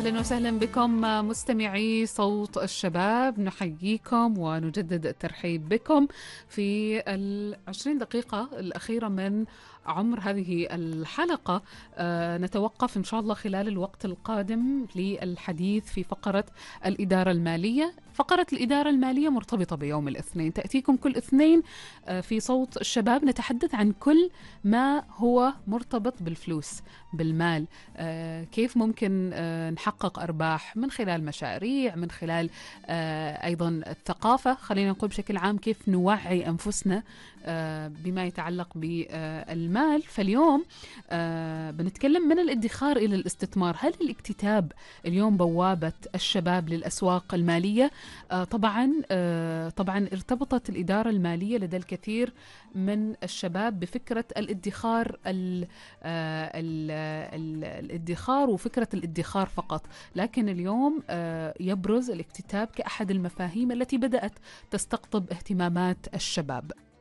أهلا وسهلا بكم مستمعي صوت الشباب، نحييكم ونجدد الترحيب بكم في 20 دقيقة الأخيرة من عمر هذه الحلقة. نتوقف إن شاء الله خلال الوقت القادم للحديث في فقرة الإدارة المالية. فقرة الإدارة المالية مرتبطة بيوم الاثنين، تأتيكم كل اثنين في صوت الشباب، نتحدث عن كل ما هو مرتبط بالفلوس، بالمال. كيف ممكن نحقق أرباح من خلال مشاريع، من خلال أيضا الثقافة، خلينا نقول بشكل عام كيف نوعي أنفسنا بما يتعلق بالمال. فاليوم بنتكلم من الادخار إلى الاستثمار. هل الاكتتاب اليوم بوابة الشباب للأسواق المالية؟ طبعا ارتبطت الإدارة المالية لدى الكثير من الشباب بفكرة الادخار، الادخار وفكرة الادخار فقط، لكن اليوم يبرز الاكتتاب كأحد المفاهيم التي بدأت تستقطب اهتمامات الشباب.